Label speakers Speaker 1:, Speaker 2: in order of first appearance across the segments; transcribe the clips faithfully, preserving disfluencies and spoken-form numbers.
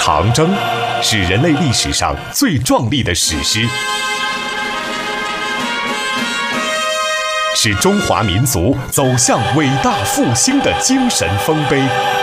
Speaker 1: 长征是人类历史上最壮丽的史诗，是中华民族走向伟大复兴的精神丰碑。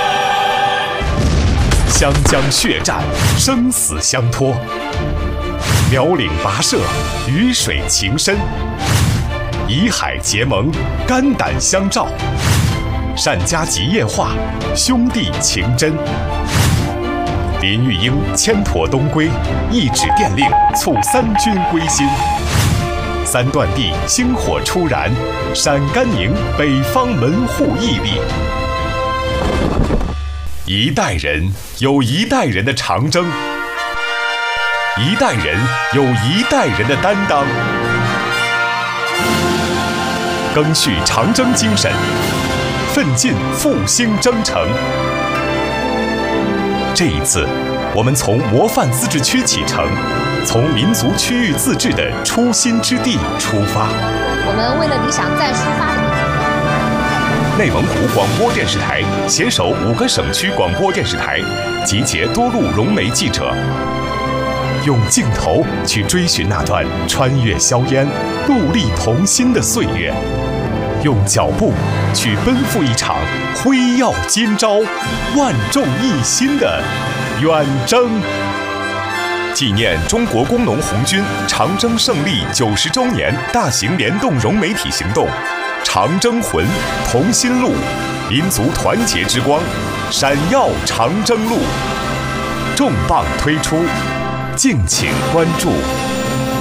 Speaker 1: 湘江血战，生死相托；苗岭跋涉，鱼水情深；以海结盟，肝胆相照；单家集业化，兄弟情真。林玉英牵驼东归，一纸电令促三军归心。三段地星火初燃，陕甘宁北方门户屹立。一代人有一代人的长征，一代人有一代人的担当，赓续长征精神，奋进复兴征程。这一次，我们从模范自治区启程，从民族区域自治的初心之地出发。
Speaker 2: 我们为了理想再出发。
Speaker 1: 内蒙古广播电视台携手五个省区广播电视台，集结多路融媒记者，用镜头去追寻那段穿越硝烟、戮力同心的岁月，用脚步去奔赴一场辉耀今朝、万众一心的远征。纪念中国工农红军长征胜利九十周年大型联动融媒体行动，长征魂，同心路，民族团结之光，闪耀长征路，重磅推出，敬请关注。